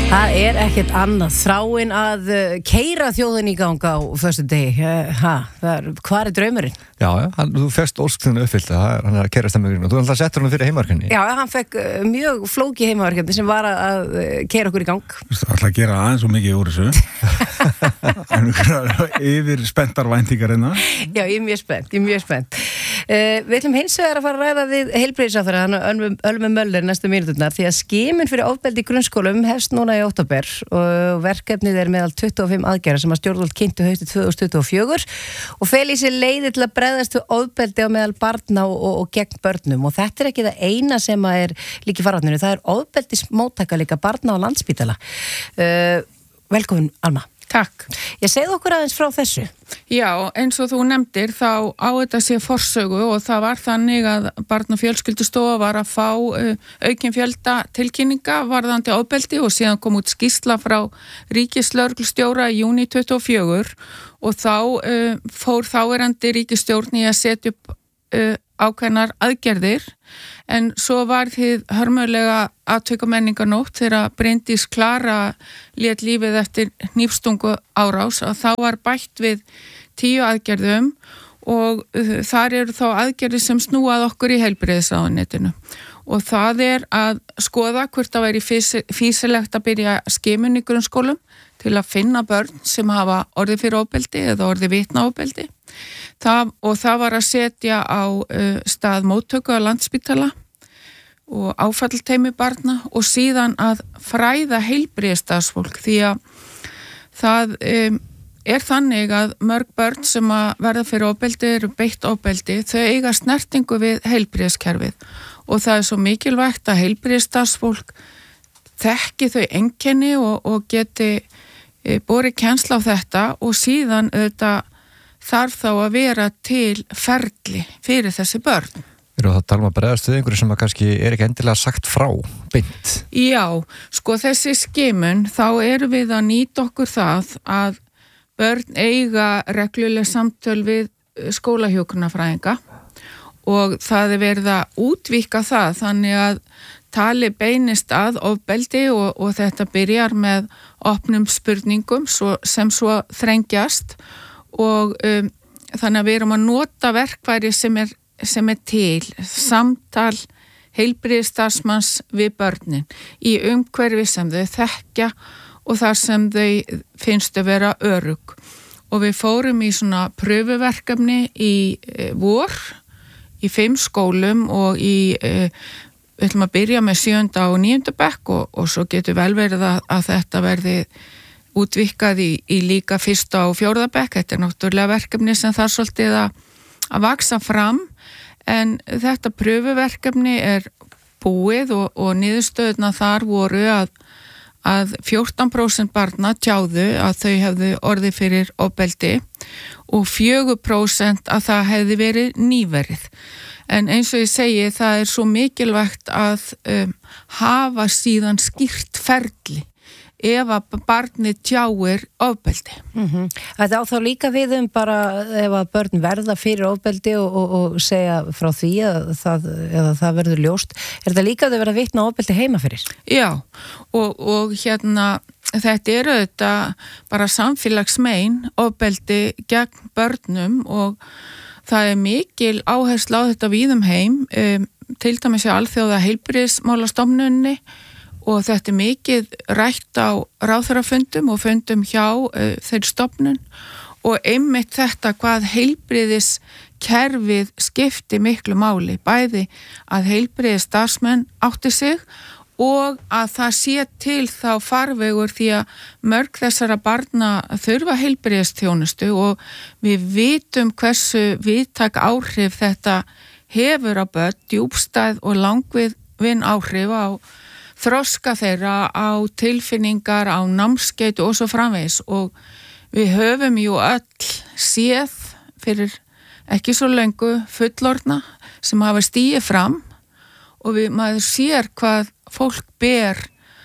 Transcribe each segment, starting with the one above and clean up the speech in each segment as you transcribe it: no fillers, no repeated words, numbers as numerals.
Það ekkert annað þráin að keyra þjóðin í gang á föstudegi. Hvar draumurinn? Já, þú fest óskðinu uppfyllt hann að keyra stemmingurinn og þú alltaf settur hann fyrir heimaverkefni. Já, hann fekk mjög flókið heimaverkefni sem var að keyra okkur í gang. Þú ætla að gera aðeins og mikið úr þessu. Yfir spenntar væntingar hérna. Já, ég er mjög spennt. Við ætlum hins vegar að fara að ræða við heilbrigðisráðherra Ölmu Möller næstu mínúturnar því að skimun fyrir ofbeldi í grunnskólum hefst núna í október og verkefnið meðal 25 aðgerða sem að stjórnvöld kynntu haustið 2024 og fel í sér leiðir til að bregðast við ofbeldi á meðal barna og gegn börnum og þetta ekki það eina sem að líka í farvatninu, það ofbeldismóttaka líka barna á Landspítala. Velkomin Alma. Takk. Ég segði okkur aðeins frá þessu. Já, eins og þú nefndir þá á þetta sé forsögu og það var þannig að Barna- og fjölskyldustofa var að fá aukinn fjölda tilkynninga varðandi ofbeldi og síðan kom út skýrsla frá ríkislögreglustjóra í júní 2024 og þá fór þáverandi ríkisstjórn í að setja upp ákveðnar aðgerðir en svo var þið hörmulega atvikamenningarnótt þegar Bryndís Klara lét lífið eftir hnífstungu árás og þá var bætt við 10 aðgerðum og þar eru þá aðgerðir sem snúað okkur í heilbrigðisráðuneytinu og það að skoða hvort það væri fýsilegt að byrja skimun í grunnskólum til að finna börn sem hafa orðið fyrir ofbeldi eða orðið vitna ofbeldi. Það var að setja á stað móttöku á Landspítala og áfallteymi barna og síðan að fræða heilbrigðisstarfsfólk því að það þannig að mörg börn sem að verða fyrir ofbeldi eru beitt ofbeldi, þau eiga snertingu við heilbrigðiskerfið og það svo mikilvægt að heilbrigðisstarfsfólk þekki þau einkenni og geti borið kennsla á þetta og síðan auðvitað þarf þá að vera til ferli fyrir þessi börn. Eru það að tala um að bregðast við einhverju sem að kannski ekki endilega sagt frá, beint? Já, sko þessi skimun, þá erum við að nýta okkur það að börn eiga regluleg samtöl við skólahjúkrunarfræðinga og það verið að útvíkka það þannig að tali beinist að ofbeldi og þetta byrjar með opnum spurningum sem svo þrengjast og þannig að við erum að nota verkfæri sem er til, samtal heilbrigðisstarfsmanns við börnin í umhverfi sem þau þekkja og þar sem þau finnst að vera örugg. Og við fórum í svona pröfuverkefni í vor í 5 skólum og við ætlum að byrja með 7. og 9. bekk og svo getur vel verið að þetta verði útvíkkað í líka 1. og 4. bekk. Þetta náttúrulega verkefni sem þarf svolítið að vaksa fram en þetta pröfuverkefni búið og niðurstöðuna þar voru að 14% barna tjáðu að þau hefðu orðið fyrir ofbeldi og 4% að það hefði verið nýverið. En eins og ég segi, það svo mikilvægt að hafa síðan skýrt ferli ef að barnið tjáir ofbeldi. Þetta á þá líka við bara ef að börn verða fyrir ofbeldi og segja frá því að það verður ljóst. Þetta líka að þau verða vitna ofbeldi heima fyrir? Já, og þetta þetta bara samfélagsmein ofbeldi gegn börnum og það mikil áhersla á þetta víðum heim, til dæmis hjá Alþjóða heilbrigðismálastofnuninni og þetta mikið rætt á ráðherrafundum og fundum hjá þeir stofnun og einmitt þetta hvað heilbrigðiskerfið skipti miklu máli, bæði að heilbrigðisstarfsmenn átti sig og að það sé til þá farvegur því að mörg þessara barna þurfa heilbrigðisþjónustu og við vitum hversu víðtæk áhrif þetta hefur á börn, djúpstæð og langvinn áhrif á þroska þeirra, á tilfinningar, á námskeið og svo framvegis og við höfum jú öll séð fyrir ekki svo löngu fullorðna sem hafa stigið fram og maður sér hvað fólk ber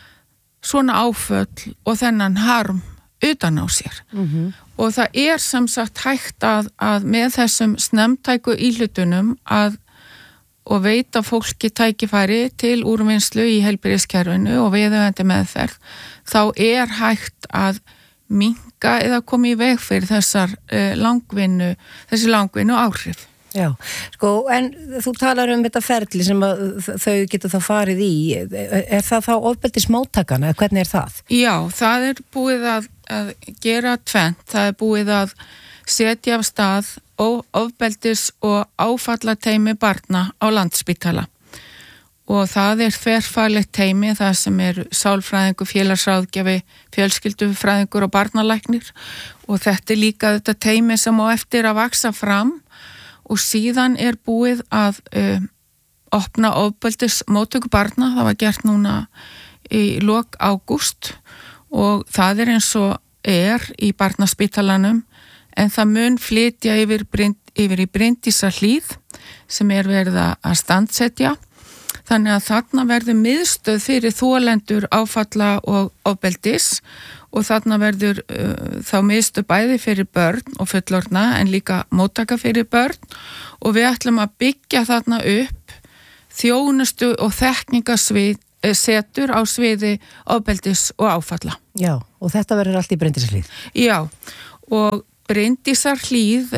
svona áföll og þennan harm utan á sér. Og það sem sagt hægt að með þessum snemtæku íhlutunum að og veita fólki tækifæri til úrvinnslu í heilbrigðiskerfinu og viðeigandi meðferð, þá hægt að minnka eða koma í veg fyrir þessi langvinnu áhrif. Já, sko, en þú talar þetta ferli sem að þau getur þá farið í, það þá ofbeldismóttakan, eða hvernig það? Já, það búið að gera tvennt, það búið að setja af stað ofbeldis og áfallateymi barna á Landspítala og það þverfaglegt teymi, það sem sálfræðingur, félagsráðgjafi, fjölskyldufræðingur og barnalæknir og þetta líka þetta teymi sem á eftir að vaksa fram og síðan búið að opna ofbeldismóttöku barna, það var gert núna í lok ágúst og það eins og í barnaspítalanum en það mun flytja yfir í Bryndísarhlíð sem verið að standsetja. Þannig að þarna verður miðstöð fyrir þolendur áfalla og ofbeldis og þarna verður þá miðstöð bæði fyrir börn og fullorðna en líka móttaka fyrir börn og við ætlum að byggja þarna upp þjónustu og þekkingasetur á sviði ofbeldis og áfalla. Já, og þetta verður allt í Bryndísarhlíð? Já, og Bryndísarhlíð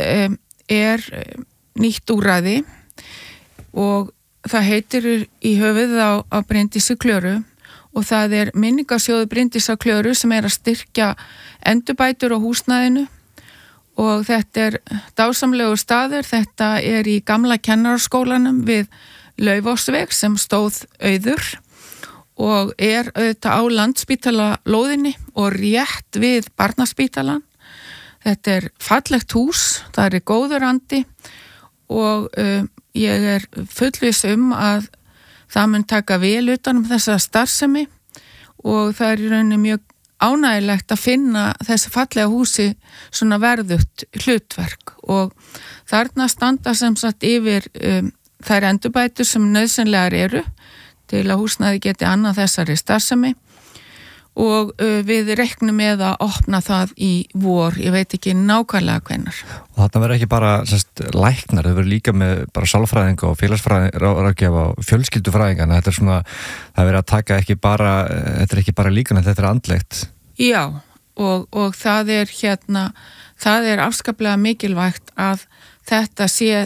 nýtt úrræði og það heitir í höfuð á Bryndísi Klöru og það minningarsjóður Bryndísar Klöru sem að styrkja endurbætur á húsnæðinu og þetta dásamlegur staður, þetta í gamla kennaraskólanum við Laufásveg sem stóð auður og auðvitað á Landspítala lóðinni og rétt við Barnaspítalan. Þetta fallegt hús, það góður andi og ég fullviss að það mun taka vel utan þessa starfsemi og það í rauninni mjög ánægilegt að finna þessi fallega húsi svona verðugt hlutverk og þarna standa sem sagt yfir þær endurbætur sem nauðsynlegar eru til að húsnæði geti annað þessari starfsemi og við reiknum með að opna það í vor, ég veit ekki nákvæmlega hvenær. Og þarna verður ekki bara læknar, þau verður líka með bara sálfræðinga og félagsráðgjafa og fjölskyldufræðinga, þetta svona, það verður að taka ekki bara líkana, þetta andlegt. Já, og það það afskaplega mikilvægt að þetta sé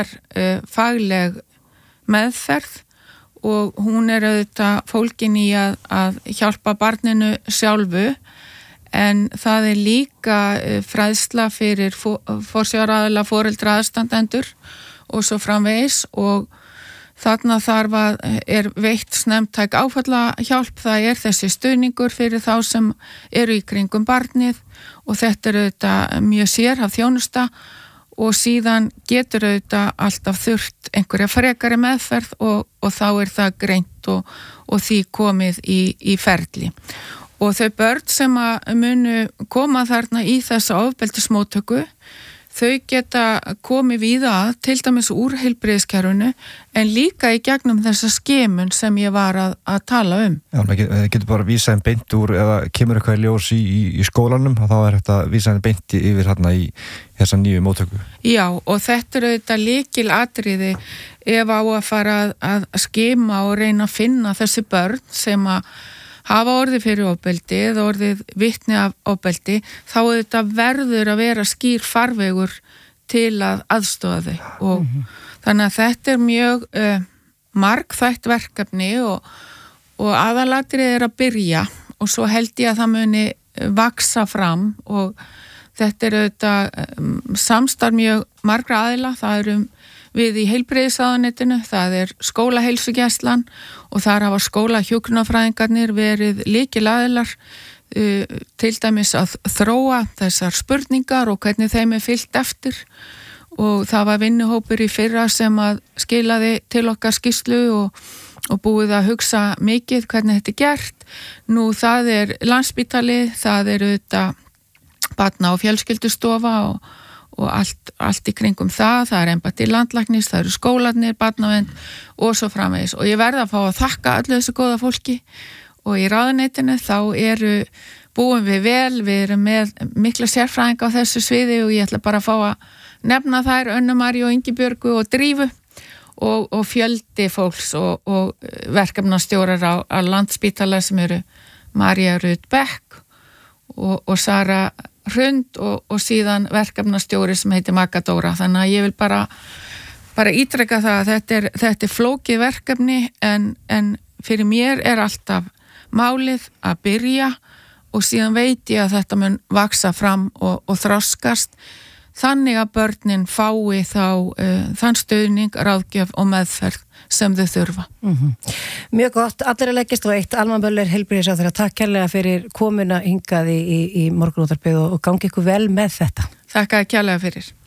fagleg meðferð og hún auðvitað fólkin í að hjálpa barninu sjálfu en það líka fræðsla fyrir forsjáraðila foreldra aðstandendur og svo framvegis og þarna þarf að veitt snemmtæk áfallahjálp, það þessi stuðningur fyrir þá sem í kringum barnið og þetta auðvitað mjög sérhæfð þjónusta og síðan getur auðvitað alltaf þurft einhverja frekari meðferð og þá það greint og því komið í ferli. Og þau börn sem að munu koma þarna í þessa ofbeldismóttöku, þau geta komið víða til dæmis úr heilbrigðiskerfinu en líka í gegnum þessa skimun sem ég var að tala um. Já, það getur bara vísa en beint úr eða kemur eitthvað í ljós í skólanum og þá þetta vísa en beint yfir þarna í þessa nýju móttöku. Já, og þetta auðvitað lykilatriði ef á að fara að skima og reyna að finna þessi börn sem að hafa orðið fyrir ofbeldi eða orðið vitni af ofbeldi, þá auðvitað verður að vera skýr farvegur til að aðstofa þau og þannig að þetta mjög margþætt verkefni og aðalatrið að byrja og svo held ég að það muni vaksa fram og þetta auðvitað samstarf mjög margra aðila, það við í heilbrigðisráðuneytinu, það skólaheilsugæslan og þar hafa skólahjúkrunarfræðingarnir verið lykilaðilar til dæmis að þróa þessar spurningar og hvernig þeim fylgt eftir og það var vinnuhópur í fyrra sem að skilaði til okkar skýrslu og búið að hugsa mikið hvernig þetta gert. Nú það Landspítali, það auðvitað barna- og fjölskyldustofa og allt í kringum það embætti landlæknis, það skólarnir, barnavernd og svo framvegis og ég verð að fá að þakka öllu þessu góða fólki og í ráðuneytinu þá búum við vel, við erum með mikla sérfræðinga á þessu sviði og ég ætla bara að fá að nefna þær Önnu Maríu og Ingibjörgu og Drífu og fjöldi fólks og verkefnastjórar á Landspítala sem eru María Rut Beck og Sara Hrund og síðan verkefnastjóri sem heitir Magadóra. Þannig að ég vil bara ítreka það að þetta er flókið verkefni en fyrir mér alltaf málið að byrja og síðan veit ég að þetta mun vaksa fram og þroskast þannig að börnin fái þá þann stuðning, ráðgjöf og meðferð sem þau þurfa. Mjög gott, allir að leggjast á eitt. Alma Möller, heilbrigðisráðherra, takk kærlega fyrir komuna hingað í morgunútvarpið og gangi ykkur vel með þetta. Þakka kærlega fyrir.